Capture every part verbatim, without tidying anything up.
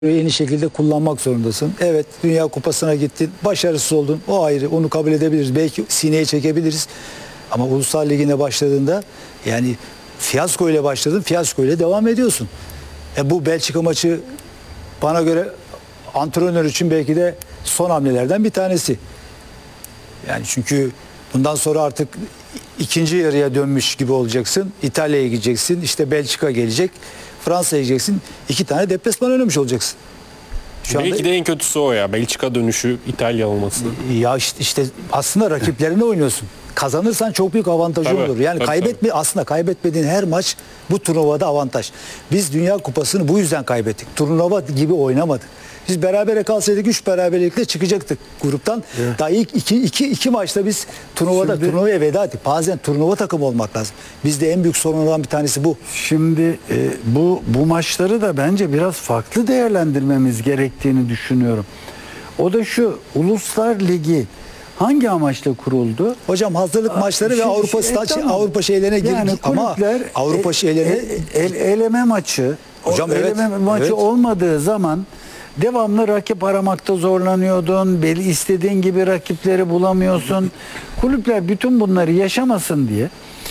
yeni şekilde kullanmak zorundasın. Evet, Dünya Kupası'na gittin, başarısız oldun. O ayrı, onu kabul edebiliriz. Belki sineye çekebiliriz. Ama Uluslar Ligi'ne başladığında yani fiyasko ile başladın, fiyasko ile devam ediyorsun. E bu Belçika maçı bana göre antrenör için belki de son hamlelerden bir tanesi. Yani çünkü bundan sonra artık ikinci yarıya dönmüş gibi olacaksın. İtalya'ya gideceksin, işte Belçika gelecek, Fransa'ya gideceksin. İki tane deplasman oynamış olacaksın. Şu Belki anda, de en kötüsü o ya. Belçika dönüşü, İtalya olması. Ya işte, işte aslında rakiplerine oynuyorsun. Kazanırsan çok büyük avantajı tabii, olur. Yani tabii, kaybetme tabii. aslında kaybetmediğin her maç bu turnuvada avantaj. Biz Dünya Kupası'nı bu yüzden kaybettik. Turnuva gibi oynamadık. Biz berabere kalsaydık üç beraberlikle çıkacaktık gruptan. Evet. Daha ilk iki, iki, iki maçta biz turnuvada şimdi, turnuvaya veda ettik. Bazen turnuva takımı olmak lazım. Bizde en büyük sorunlardan bir tanesi bu. Şimdi e, bu bu maçları da bence biraz farklı değerlendirmemiz gerektiğini düşünüyorum. O da şu: Uluslar Ligi hangi amaçla kuruldu? Hocam hazırlık maçları Şimdi, ve Avrupa e, staç, tamam. Avrupa şeylerine girdik yani ama Avrupa e, şeylerine e, el, eleme maçı Hocam, eleme evet, maçı evet. olmadığı zaman devamlı rakip aramakta zorlanıyordun. Belli istediğin gibi rakipleri bulamıyorsun. Kulüpler bütün bunları yaşamasın diye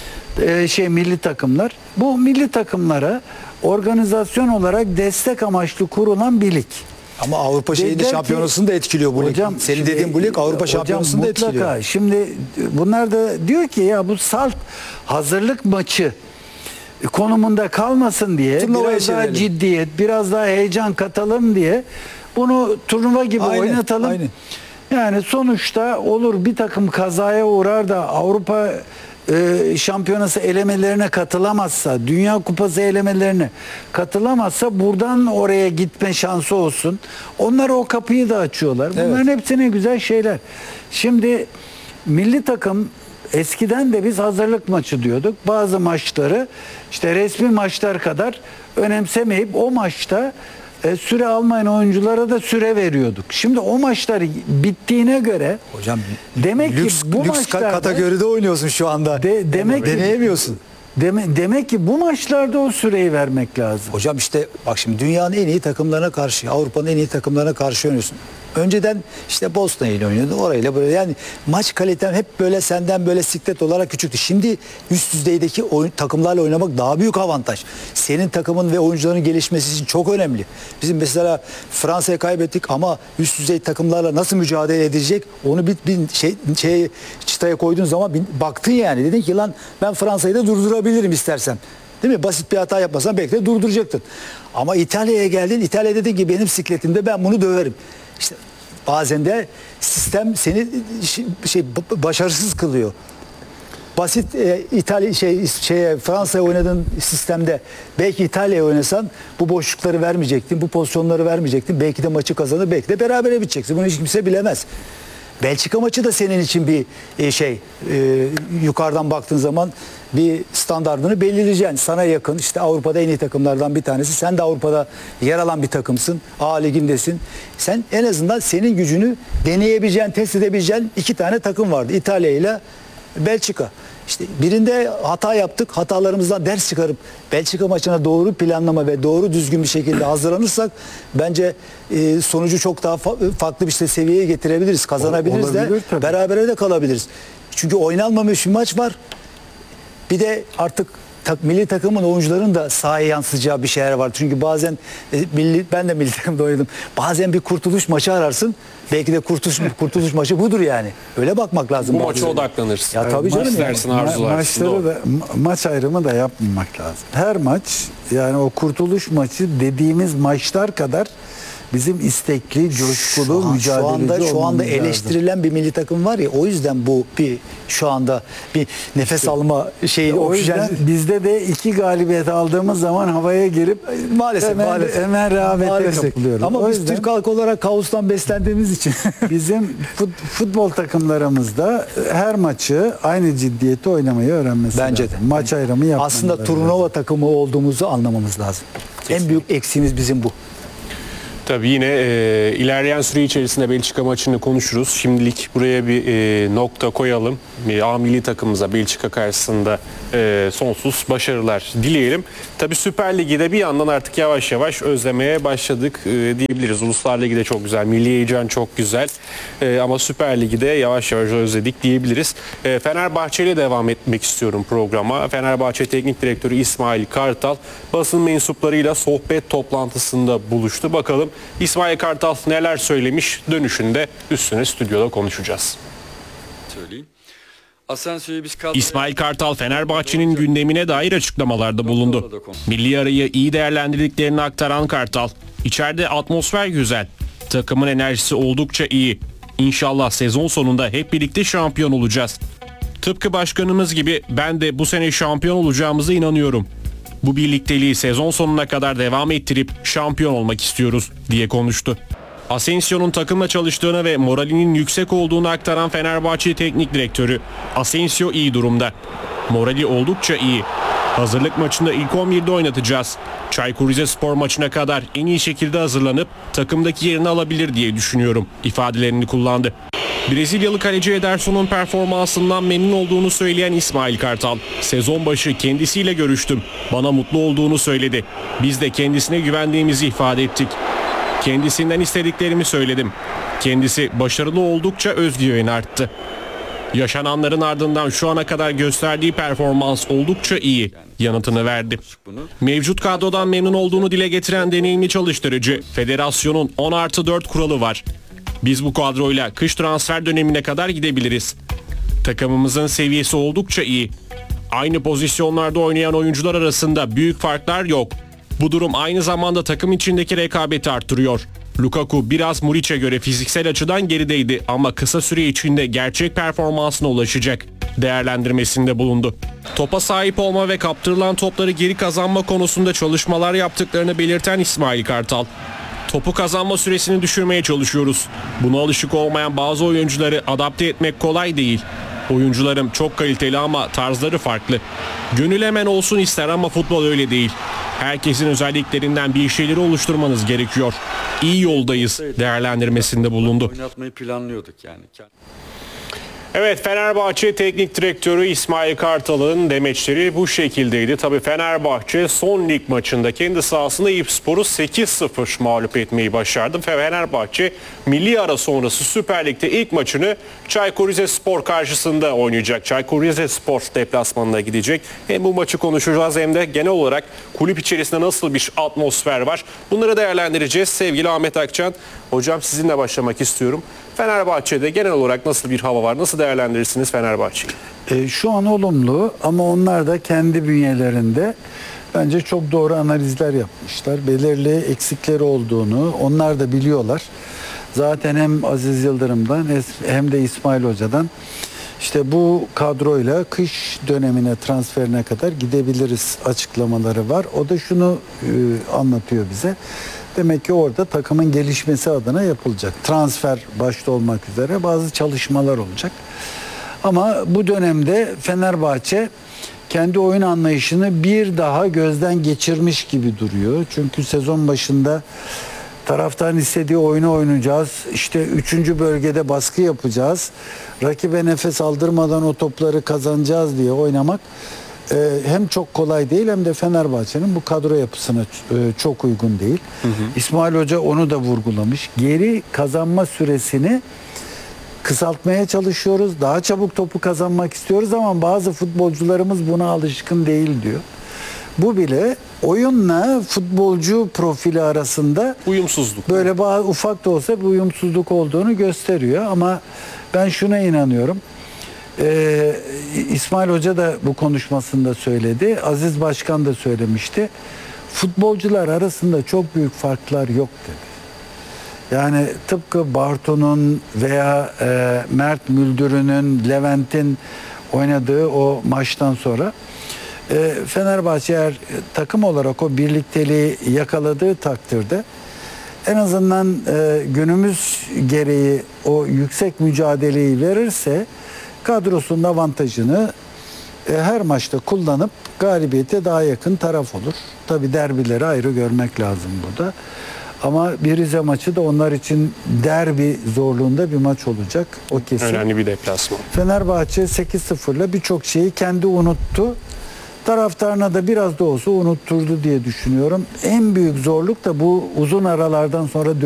e, şey milli takımlar bu milli takımlara organizasyon olarak destek amaçlı kurulan bir lig. Ama Avrupa şeyinde şampiyonasını da etkiliyor bu hocam, lig. Senin dediğin bu lig Avrupa şampiyonasını da etkiliyor. Şimdi bunlar da diyor ki ya bu salt hazırlık maçı konumunda kalmasın diye Turnuvaya biraz çevirelim. daha ciddiyet, biraz daha heyecan katalım diye bunu turnuva gibi aynen, oynatalım. Aynen. Yani sonuçta olur bir takım kazaya uğrar da Avrupa e, şampiyonası elemelerine katılamazsa, Dünya Kupası elemelerine katılamazsa buradan oraya gitme şansı olsun. Onlar o kapıyı da açıyorlar. Bunların evet. hepsi ne güzel şeyler. Şimdi milli takım eskiden de biz hazırlık maçı diyorduk. Bazı maçları işte resmi maçlar kadar önemsemeyip o maçta e, süre almayan oyunculara da süre veriyorduk. Şimdi o maçlar bittiğine göre hocam demek lüks, ki bu lüks maçlarda kategoride oynuyorsun şu anda. De, demek ki deneyemiyorsun. Deme, demek ki bu maçlarda o süreyi vermek lazım. Hocam işte bak şimdi dünyanın en iyi takımlarına karşı, Avrupa'nın en iyi takımlarına karşı oynuyorsun. Önceden işte Bosna ile oynuyordu, orayla böyle. Yani maç kaliten hep böyle senden böyle siklet olarak küçüktü. Şimdi üst düzeydeki oyun, takımlarla oynamak daha büyük avantaj. Senin takımın ve oyuncuların gelişmesi için çok önemli. Bizim mesela Fransa'ya kaybettik ama üst düzey takımlarla nasıl mücadele edecek onu bir, bir şey, şey çıtaya koyduğun zaman bir, baktın yani. Dedin ki lan ben Fransa'yı da durdurabilirim istersem. Değil mi? Basit bir hata yapmasan belki de durduracaktın. Ama İtalya'ya geldin. İtalya dedin ki benim sikletimde ben bunu döverim. İşte bazen de sistem seni şey başarısız kılıyor. Basit e, İtalya şey şey Fransa'ya oynadığın sistemde belki İtalya'ya oynasan bu boşlukları vermeyecektin, bu pozisyonları vermeyecektin. Belki de maçı kazanır, belki de berabere biteceksin. Bunu hiç kimse bilemez. Belçika maçı da senin için bir e, şey e, yukarıdan baktığın zaman bir standardını belirleyeceksin. Sana yakın işte Avrupa'da en iyi takımlardan bir tanesi. Sen de Avrupa'da yer alan bir takımsın. A ligindesin. Sen en azından senin gücünü deneyebileceğin, test edebileceğin iki tane takım vardı. İtalya ile Belçika. İşte birinde hata yaptık. Hatalarımızdan ders çıkarıp Belçika maçına doğru planlama ve doğru düzgün bir şekilde hazırlanırsak bence e, sonucu çok daha fa- farklı bir işte seviyeye getirebiliriz. Kazanabiliriz de tabii. Berabere de kalabiliriz. Çünkü oynanmamış bir maç var. Bir de artık tak, milli takımın oyuncuların da sahaya yansıyacağı bir şeyler var. Çünkü bazen e, milli, ben de milli takımda oynadım. Bazen bir kurtuluş maçı ararsın. Belki de kurtuluş kurtuluş maçı budur yani. Öyle bakmak lazım. Bu maça odaklanırsın. Ya tabii canım. İstersin, arzularsın. Maçları da, maç ayrımı da yapmamak lazım. Her maç yani o kurtuluş maçı dediğimiz maçlar kadar bizim istekli, coşkulu, şu an, mücadeleci şu anda şu anda lazım. eleştirilen bir milli takım var ya, o yüzden bu bir şu anda bir nefes işte, alma şeyi o yüzden bizde de iki galibiyet aldığımız zaman havaya girip maalesef hemen, maalesef hemen rehavete maalesef. kapılıyoruz. Ama o biz yüzden, Türk halkı olarak kaostan beslendiğimiz için bizim fut, futbol takımlarımızda her maçı aynı ciddiyeti oynamayı öğrenmesi bence lazım. de. Maç ayrımı yapmamız aslında turnuva lazım. takımı olduğumuzu anlamamız lazım. Kesinlikle. En büyük eksiğimiz bizim bu. Tabii yine e, ilerleyen süre içerisinde Belçika maçını konuşuruz. Şimdilik buraya bir e, nokta koyalım. E, A milli takımımıza Belçika karşısında e, sonsuz başarılar dileyelim. Tabii Süper Lig'i de bir yandan artık yavaş yavaş özlemeye başladık e, diyebiliriz. Uluslar Ligi de çok güzel, milli heyecan çok güzel. E, ama Süper Lig'i de yavaş yavaş özledik diyebiliriz. E, Fenerbahçe ile devam etmek istiyorum programa. Fenerbahçe Teknik Direktörü İsmail Kartal basın mensuplarıyla sohbet toplantısında buluştu. Bakalım İsmail Kartal neler söylemiş, dönüşünde üstüne stüdyoda konuşacağız. Söyleyeyim. Asensio'yu biz İsmail Kartal Fenerbahçe'nin gündemine dair açıklamalarda bulundu. Milli arayı iyi değerlendirdiklerini aktaran Kartal, içeride atmosfer güzel, takımın enerjisi oldukça iyi. İnşallah sezon sonunda hep birlikte şampiyon olacağız. Tıpkı başkanımız gibi ben de bu sene şampiyon olacağımıza inanıyorum. Bu birlikteliği sezon sonuna kadar devam ettirip şampiyon olmak istiyoruz diye konuştu. Asensio'nun takımla çalıştığını ve moralinin yüksek olduğunu aktaran Fenerbahçe Teknik Direktörü, Asensio iyi durumda. Morali oldukça iyi. Hazırlık maçında ilk on birde oynatacağız. Çaykur Rizespor maçına kadar en iyi şekilde hazırlanıp takımdaki yerini alabilir diye düşünüyorum ifadelerini kullandı. Brezilyalı kaleci Ederson'un performansından memnun olduğunu söyleyen İsmail Kartal, sezon başı kendisiyle görüştüm. Bana mutlu olduğunu söyledi. Biz de kendisine güvendiğimizi ifade ettik. Kendisinden istediklerimi söyledim. Kendisi başarılı oldukça özgüveni arttı. Yaşananların ardından şu ana kadar gösterdiği performans oldukça iyi yanıtını verdi. Mevcut kadrodan memnun olduğunu dile getiren deneyimli çalıştırıcı, federasyonun on artı dört kuralı var. Biz bu kadroyla kış transfer dönemine kadar gidebiliriz. Takımımızın seviyesi oldukça iyi. Aynı pozisyonlarda oynayan oyuncular arasında büyük farklar yok. Bu durum aynı zamanda takım içindeki rekabeti arttırıyor. Lukaku biraz Muriç'e göre fiziksel açıdan gerideydi ama kısa süre içinde gerçek performansına ulaşacak değerlendirmesinde bulundu. Topa sahip olma ve kaptırılan topları geri kazanma konusunda çalışmalar yaptıklarını belirten İsmail Kartal, topu kazanma süresini düşürmeye çalışıyoruz. Buna alışık olmayan bazı oyuncuları adapte etmek kolay değil. Oyuncularım çok kaliteli ama tarzları farklı. Gönül hemen olsun ister ama futbol öyle değil. Herkesin özelliklerinden bir şeyleri oluşturmanız gerekiyor. İyi yoldayız değerlendirmesinde bulundu. Oynatmayı planlıyorduk yani. Evet, Fenerbahçe Teknik Direktörü İsmail Kartal'ın demeçleri bu şekildeydi. Tabii Fenerbahçe son lig maçında kendi sahasında Eyüpspor'u sekiz sıfır mağlup etmeyi başardı. Fenerbahçe milli ara sonrası Süper Lig'de ilk maçını Çaykur Rizespor karşısında oynayacak. Çaykur Rizespor deplasmanına gidecek. Hem bu maçı konuşacağız hem de genel olarak kulüp içerisinde nasıl bir atmosfer var. Bunları değerlendireceğiz. Sevgili Ahmet Akçan, hocam sizinle başlamak istiyorum. Fenerbahçe'de genel olarak nasıl bir hava var? Nasıl değerlendirirsiniz Fenerbahçe'yi? E, şu an olumlu ama onlar da kendi bünyelerinde bence çok doğru analizler yapmışlar. Belirli eksikleri olduğunu onlar da biliyorlar. Zaten hem Aziz Yıldırım'dan hem de İsmail Hoca'dan işte bu kadroyla kış dönemine, transferine kadar gidebiliriz açıklamaları var. O da şunu e, anlatıyor bize. Demek ki orada takımın gelişmesi adına yapılacak. Transfer başta olmak üzere bazı çalışmalar olacak. Ama bu dönemde Fenerbahçe kendi oyun anlayışını bir daha gözden geçirmiş gibi duruyor. Çünkü sezon başında taraftarın istediği oyunu oynayacağız. İşte üçüncü bölgede baskı yapacağız. Rakibe nefes aldırmadan o topları kazanacağız diye oynamak hem çok kolay değil hem de Fenerbahçe'nin bu kadro yapısına çok uygun değil. Hı hı. İsmail Hoca onu da vurgulamış. Geri kazanma süresini kısaltmaya çalışıyoruz. Daha çabuk topu kazanmak istiyoruz ama bazı futbolcularımız buna alışkın değil diyor. Bu bile oyunla futbolcu profili arasında uyumsuzluk. Böyle bazı ufak da olsa bir uyumsuzluk olduğunu gösteriyor ama ben şuna inanıyorum. Ee, İsmail Hoca da bu konuşmasında söyledi. Aziz Başkan da söylemişti. Futbolcular arasında çok büyük farklar yok dedi. Yani tıpkı Bartu'nun veya e, Mert Müldür'ünün, Levent'in oynadığı o maçtan sonra e, Fenerbahçe eğer takım olarak o birlikteliği yakaladığı takdirde en azından e, günümüz gereği o yüksek mücadeleyi verirse kadrosunun avantajını e, her maçta kullanıp galibiyete daha yakın taraf olur. Tabii derbileri ayrı görmek lazım burada. Ama bir Rize maçı da onlar için derbi zorluğunda bir maç olacak. O kesin. Önemli bir deplasman. Fenerbahçe sekiz sıfırla birçok şeyi kendi unuttu. Taraftarına da biraz da olsa unutturdu diye düşünüyorum. En büyük zorluk da bu uzun aralardan sonra